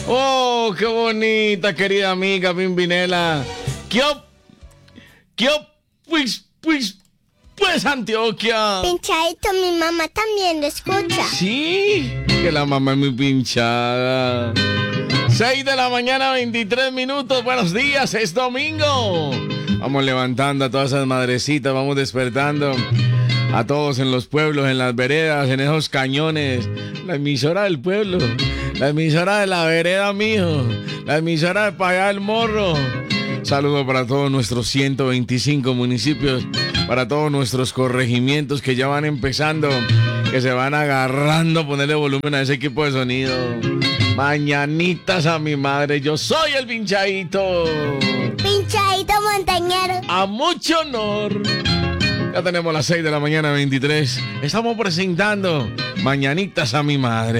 Oh, qué bonita, querida amiga Pimpinela. ¿Qué pues, Antioquia? Pinchadito, mi mamá también lo escucha. Sí, que la mamá es muy pinchada. 6 de la mañana, 23 minutos. Buenos días, es domingo. Vamos levantando a todas esas madrecitas, vamos despertando a todos en los pueblos, en las veredas, en esos cañones. La emisora del pueblo, la emisora de la vereda, mijo, la emisora de para allá del morro. Saludo para todos nuestros 125 municipios, para todos nuestros corregimientos que ya van empezando, que se van agarrando a ponerle volumen a ese equipo de sonido. Mañanitas a mi madre, yo soy el pinchadito. Pinchadito montañero. A mucho honor. Ya tenemos las 6 de la mañana, 23. Estamos presentando Mañanitas a mi madre.